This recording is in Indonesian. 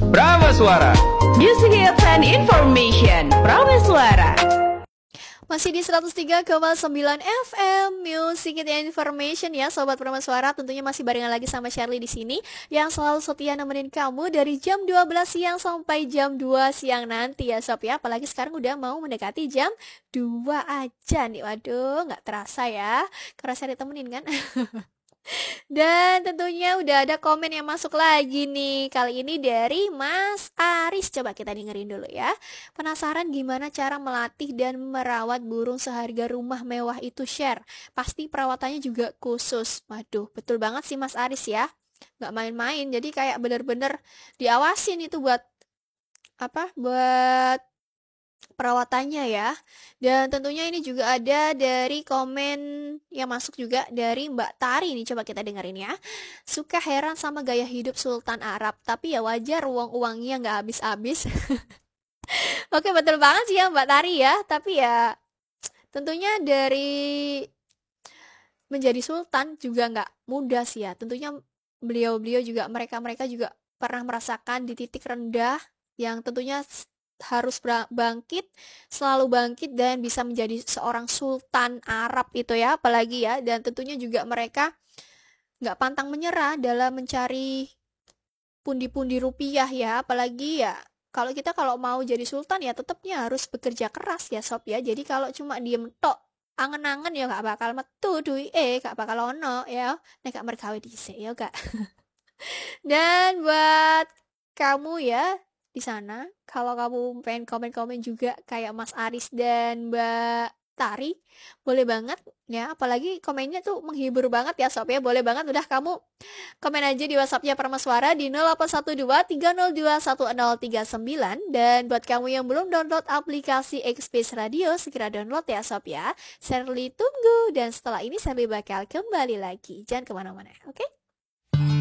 Prameswara. Music Hits and Information. Prameswara. Masih di 103,9 FM Music and Information ya Sobat Prameswara. Tentunya masih barengan lagi sama Shirley di sini yang selalu setia nemenin kamu dari jam 12 siang sampai jam 2 siang nanti ya Sob ya. Apalagi sekarang udah mau mendekati jam 2 aja nih. Waduh, nggak terasa ya. Karena saya ditemenin kan. Dan tentunya udah ada komen yang masuk lagi nih. Kali ini dari Mas Aris. Coba kita dengerin dulu ya. Penasaran gimana cara melatih dan merawat burung seharga rumah mewah itu, share. Pasti perawatannya juga khusus. Waduh, betul banget sih Mas Aris ya. Gak main-main. Jadi kayak bener-bener diawasin itu buat buat perawatannya ya. Dan tentunya ini juga ada dari komen yang masuk juga dari Mbak Tari nih. Coba kita dengerin ya. Suka heran sama gaya hidup Sultan Arab, tapi ya wajar uang-uangnya nggak habis-habis. Oke, betul banget sih ya Mbak Tari ya. Tapi ya tentunya dari menjadi sultan juga nggak mudah sih ya. Tentunya beliau-beliau juga, mereka-mereka juga pernah merasakan di titik rendah yang tentunya harus bangkit, selalu bangkit dan bisa menjadi seorang sultan Arab itu ya, apalagi ya. Dan tentunya juga mereka nggak pantang menyerah dalam mencari pundi-pundi rupiah ya, apalagi ya kalau mau jadi sultan ya tetapnya harus bekerja keras ya Sob ya. Jadi kalau cuma diem tok angen-angen ya nggak bakal metu duit, nggak bakal ono ya, nek mergawe dhisik ya gak. Dan buat kamu ya di sana, kalau kamu pengen komen-komen juga kayak Mas Aris dan Mbak Tari, boleh banget ya. Apalagi komennya tuh menghibur banget ya Sob ya. Boleh banget, udah kamu komen aja di WhatsAppnya Prameswara di 0812 302 1039. Dan buat kamu yang belum download aplikasi Express Radio, segera download ya Sob ya. Shirley tunggu, dan setelah ini Shirley bakal kembali lagi. Jangan kemana-mana, oke?